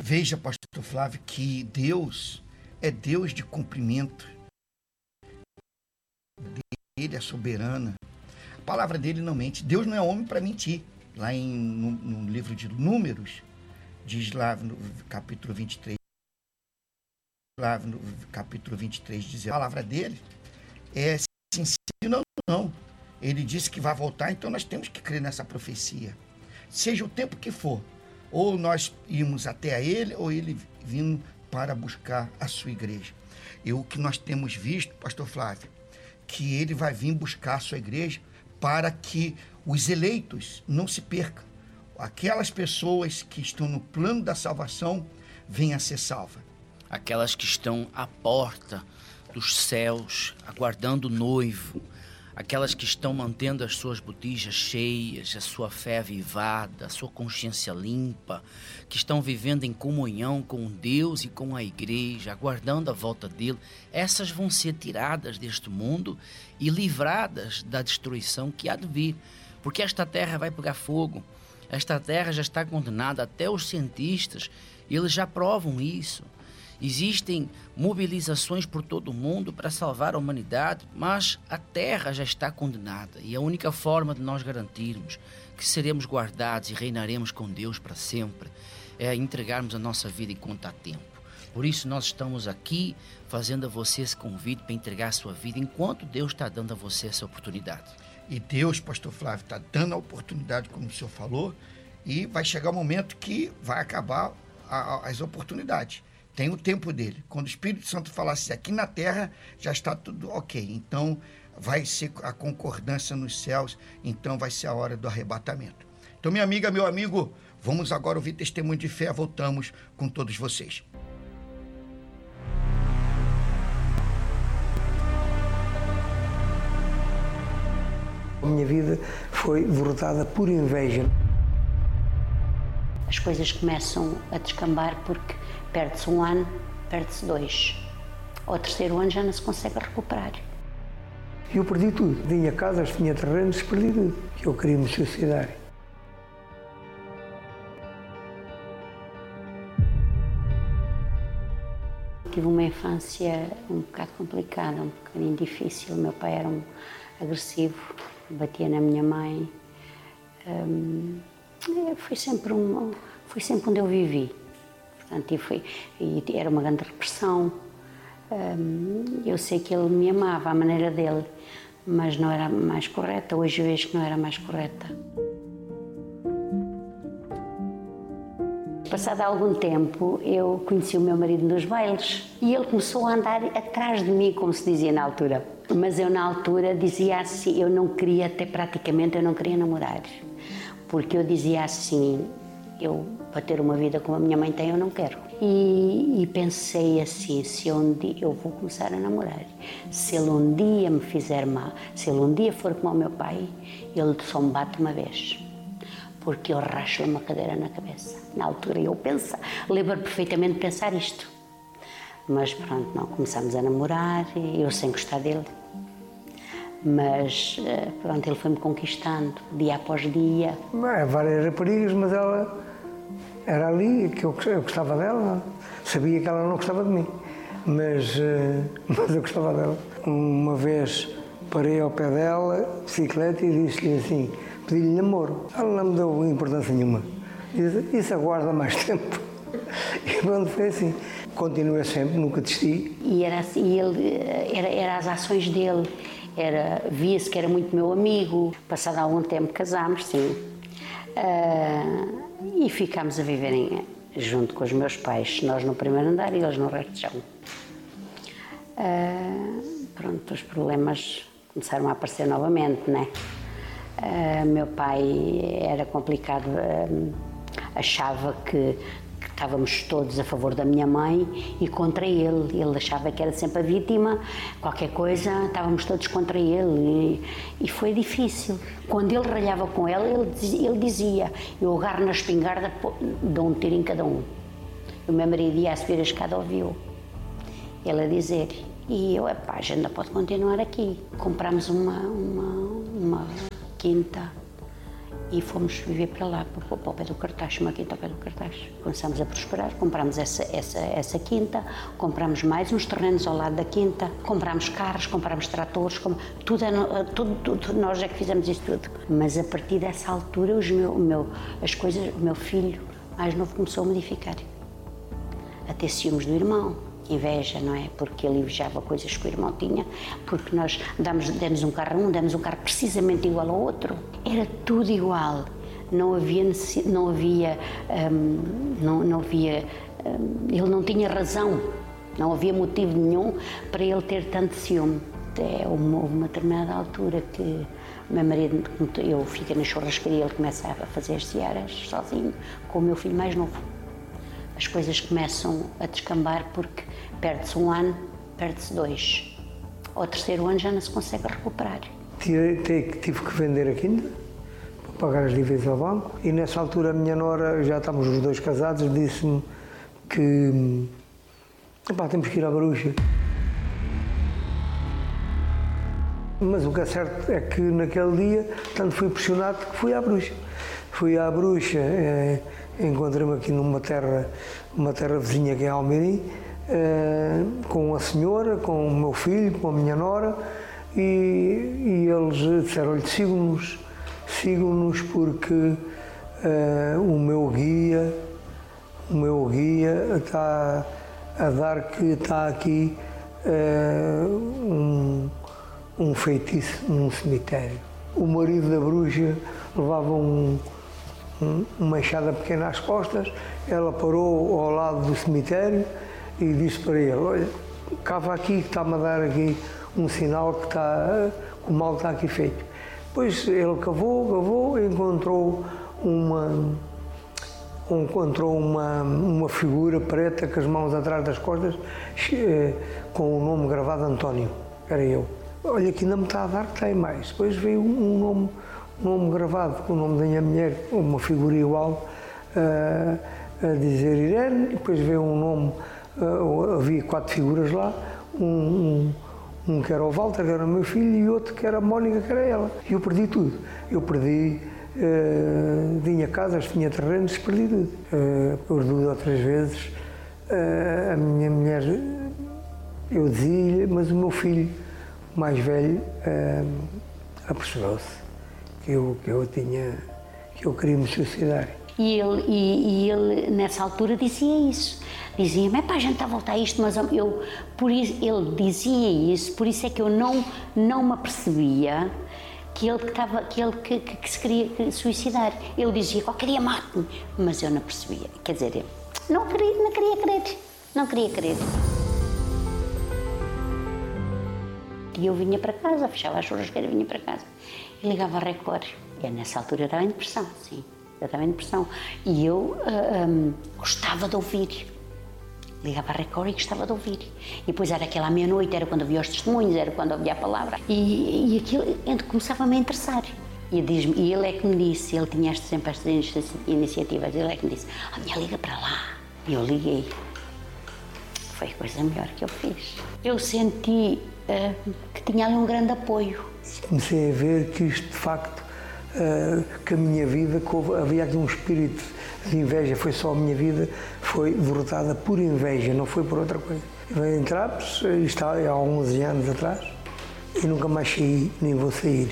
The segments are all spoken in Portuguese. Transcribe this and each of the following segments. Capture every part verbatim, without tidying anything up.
Veja, pastor Flávio, que Deus é Deus de cumprimento. Ele é soberana. A palavra dele não mente. Deus não é homem para mentir. Lá em, no, no livro de Números, diz lá no capítulo vinte e três, lá no capítulo vinte e três, diz a palavra dele é sim, sim, não, não. Ele disse que vai voltar, então nós temos que crer nessa profecia. Seja o tempo que for, ou nós irmos até a ele, ou ele vindo para buscar a sua igreja. E o que nós temos visto, pastor Flávio, que ele vai vir buscar a sua igreja para que os eleitos não se percam. Aquelas pessoas que estão no plano da salvação venham a ser salvas. Aquelas que estão à porta dos céus, aguardando o noivo, aquelas que estão mantendo as suas botijas cheias, a sua fé avivada, a sua consciência limpa, que estão vivendo em comunhão com Deus e com a igreja, aguardando a volta dele, essas vão ser tiradas deste mundo e livradas da destruição que há de vir, porque esta terra vai pegar fogo, esta terra já está condenada, até os cientistas, eles já provam isso. Existem mobilizações por todo o mundo para salvar a humanidade, mas a terra já está condenada e a única forma de nós garantirmos que seremos guardados e reinaremos com Deus para sempre é entregarmos a nossa vida enquanto há tempo. Por isso nós estamos aqui fazendo a você esse convite para entregar a sua vida enquanto Deus está dando a você essa oportunidade. E Deus, pastor Flávio, está dando a oportunidade, como o senhor falou, e vai chegar o momento que vai acabar a, a, as oportunidades. Tem o tempo dele. Quando o Espírito Santo falasse aqui na terra, já está tudo ok. Então, vai ser a concordância nos céus. Então, vai ser a hora do arrebatamento. Então, minha amiga, meu amigo, vamos agora ouvir testemunho de fé. Voltamos com todos vocês. A minha vida foi derrotada por inveja. As coisas começam a descambar porque perde-se um ano, perde-se dois. Ao terceiro ano já não se consegue recuperar. Eu perdi tudo. Tinha casas, tinha terrenos, perdi tudo. Eu queria me suicidar. Tive uma infância um bocado complicada, um bocadinho difícil. Meu pai era um agressivo, batia na minha mãe. Hum, foi sempre um, foi sempre onde eu vivi. Portanto, e foi, e era uma grande repressão. Hum, eu sei que ele me amava à maneira dele, mas não era mais correta. Hoje eu vejo que não era mais correta. Passado algum tempo, eu conheci o meu marido nos bailes e ele começou a andar atrás de mim, como se dizia na altura. Mas eu, na altura, dizia assim, eu não queria, até praticamente, eu não queria namorar. Porque eu dizia assim, eu, para ter uma vida como a minha mãe tem, eu não quero. E, e pensei assim, se um dia eu vou começar a namorar, se ele um dia me fizer mal, se ele um dia for como o meu pai, ele só me bate uma vez. Porque eu racho uma cadeira na cabeça. Na altura eu penso, lembro perfeitamente de pensar isto. Mas pronto, não, começámos a namorar, eu sem gostar dele. Mas pronto, ele foi-me conquistando, dia após dia. Há várias raparigas, mas ela era ali, que eu, eu gostava dela. Sabia que ela não gostava de mim, mas, mas eu gostava dela. Uma vez parei ao pé dela, bicicleta, e disse-lhe assim, pedi-lhe namoro. Ela não me deu importância nenhuma. Disse, isso aguarda mais tempo. E pronto, foi assim. Continuei sempre, nunca desisti. E era assim, ele, era, era as ações dele. Era, via-se que era muito meu amigo. Passado algum tempo casámos, sim. Uh, e ficámos a viver em, junto com os meus pais. Nós no primeiro andar e eles no resto de chão. Uh, pronto, os problemas começaram a aparecer novamente, né? Uh, meu pai era complicado, uh, achava que, que estávamos todos a favor da minha mãe e contra ele. Ele achava que era sempre a vítima, qualquer coisa, estávamos todos contra ele e, e foi difícil. Quando ele ralhava com ela, ele dizia, ele dizia eu agarro na espingarda, dou um tiro em cada um. O meu marido ia a subir a escada, ouviu ele a dizer. E eu, epá, a gente não pode continuar aqui. Comprámos uma, uma, uma quinta e fomos viver para lá, para, para o pé do Cartaz, uma quinta ao pé do Cartaz. Começámos a prosperar, comprámos essa, essa, essa quinta, comprámos mais uns terrenos ao lado da quinta, comprámos carros, comprámos tratores, com, tudo, tudo, tudo, nós é que fizemos isso tudo. Mas a partir dessa altura, os meu, o meu, as coisas, o meu filho mais novo começou a modificar. A ter ciúmes do irmão, inveja, não é? Porque ele invejava coisas que o irmão tinha, porque nós damos, demos um carro a um, demos um carro precisamente igual ao outro. Era tudo igual. Não havia, não havia, hum, não, não havia, hum, ele não tinha razão, não havia motivo nenhum para ele ter tanto ciúme. Até uma, uma determinada altura que o meu marido, eu fico na churrascaria, ele começa a fazer as searas sozinho, com o meu filho mais novo. As coisas começam a descambar porque perde-se um ano, perde-se dois. Ao terceiro ano já não se consegue recuperar. Tive, tive que vender a quinta para pagar as dívidas ao banco e nessa altura a minha nora, já estamos os dois casados, disse-me que epá, temos que ir à Bruxa. Mas o que é certo é que naquele dia tanto fui pressionado que fui à Bruxa. Fui à Bruxa, eh, encontrei-me aqui numa terra, uma terra vizinha que é Almeirim, eh, com a senhora, com o meu filho, com a minha nora, e, e eles disseram-lhe, sigam-nos, sigam-nos porque eh, o meu guia, o meu guia está a dar que está aqui eh, um, um feitiço num cemitério. O marido da bruxa levava um uma enxada pequena às costas, ela parou ao lado do cemitério e disse para ele, olha, cava aqui que está-me a dar aqui um sinal que, está, que o mal está aqui feito. Depois ele cavou, cavou e encontrou uma, encontrou uma, uma figura preta com as mãos atrás das costas, com o nome gravado António, era eu. Olha, que ainda me está a dar que tem mais. Depois veio um nome nome gravado com o nome da minha mulher, uma figura igual, uh, a dizer Irene, depois veio um nome, uh, havia quatro figuras lá, um, um, um que era o Walter, que era o meu filho, e outro que era a Mónica, que era ela. E eu perdi tudo. Eu perdi, uh, tinha casas, tinha terrenos, perdi tudo. Uh, por duas ou três vezes, uh, a minha mulher, eu dizia, mas o meu filho, mais velho, uh, apercebeu-se. Que eu, que eu tinha, que eu queria me suicidar. E ele, e, e ele nessa altura dizia isso, dizia-me, é pá, a gente está a voltar a isto, mas eu, por isso, ele dizia isso, por isso é que eu não, não me apercebia que ele, que estava, que, ele que, que, que se queria suicidar. Ele dizia, qualquer dia mate-me, mas eu não percebia, quer dizer, eu não queria, não queria crer, não queria crer. E eu vinha para casa, fechava a churrasqueira e vinha para casa. E ligava a Record. E nessa altura eu estava em depressão, sim. Eu estava em depressão. E eu uh, um, gostava de ouvir. Ligava a Record e gostava de ouvir. E depois era aquela meia-noite, era quando havia os testemunhos, era quando havia a palavra. E, e aquilo começava-me a interessar. E, e ele é que me disse, ele tinha sempre estas iniciativas, ele é que me disse, a minha liga para lá. E eu liguei. Foi a coisa melhor que eu fiz. Eu senti uh, que tinha ali um grande apoio. Comecei a ver que isto, de facto, uh, que a minha vida, que houve, havia aqui um espírito de inveja, foi só a minha vida, foi derrotada por inveja, não foi por outra coisa. Eu veio em Trapos, isto há onze anos atrás, e nunca mais saí, nem vou sair.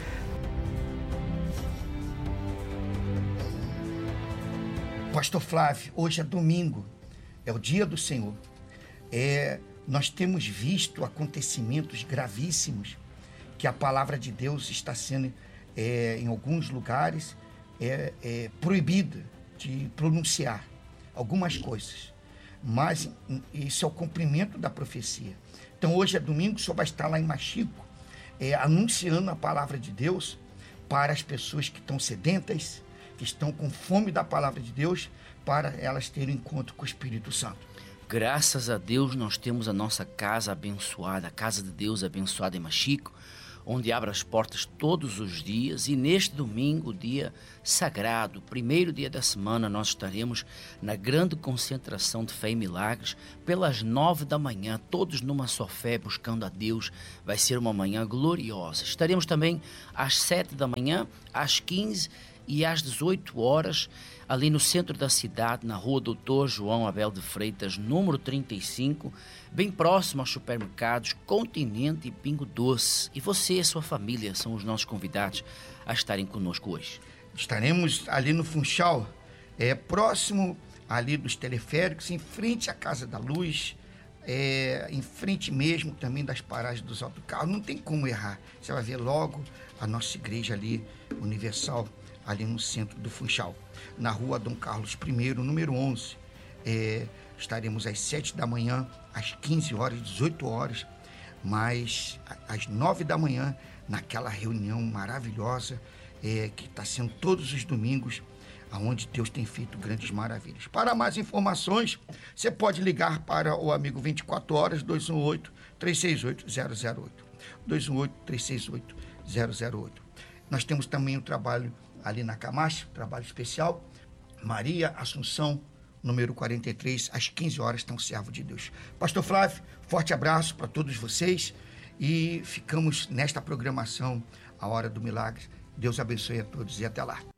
Pastor Flávio, hoje é domingo, é o dia do Senhor. É, nós temos visto acontecimentos gravíssimos que a palavra de Deus está sendo, é, em alguns lugares, é, é, proibida de pronunciar algumas coisas. Mas isso é o cumprimento da profecia. Então, hoje é domingo, o senhor vai estar lá em Machico, é, anunciando a palavra de Deus para as pessoas que estão sedentas, que estão com fome da palavra de Deus, para elas terem encontro com o Espírito Santo. Graças a Deus nós temos a nossa casa abençoada, a casa de Deus abençoada em Machico, onde abre as portas todos os dias, e neste domingo, dia sagrado, primeiro dia da semana, nós estaremos na grande concentração de fé e milagres, pelas nove da manhã, todos numa só fé, buscando a Deus. Vai ser uma manhã gloriosa. Estaremos também às sete da manhã, às quinze e às dezoito horas, ali no centro da cidade, na rua Doutor João Abel de Freitas, número trinta e cinco, bem próximo aos supermercados Continente e Pingo Doce. E você e sua família são os nossos convidados a estarem conosco hoje. Estaremos ali no Funchal, é, próximo ali dos teleféricos, em frente à Casa da Luz, é, em frente mesmo também das paragens dos autocarros. Não tem como errar. Você vai ver logo a nossa igreja ali, Universal, ali no centro do Funchal, na rua Dom Carlos I, número onze. É, estaremos às sete da manhã, às quinze horas, dezoito horas, mas às nove da manhã, naquela reunião maravilhosa, é, que está sendo todos os domingos, onde Deus tem feito grandes maravilhas. Para mais informações, você pode ligar para o amigo vinte e quatro horas, dois um oito, três seis oito, zero zero oito. dois um oito, três seis oito, zero zero oito. Nós temos também o trabalho ali na Camacho, trabalho especial, Maria Assunção, número quarenta e três, às quinze horas, está um servo de Deus. Pastor Flávio, forte abraço para todos vocês e ficamos nesta programação, a Hora do Milagre. Deus abençoe a todos e até lá.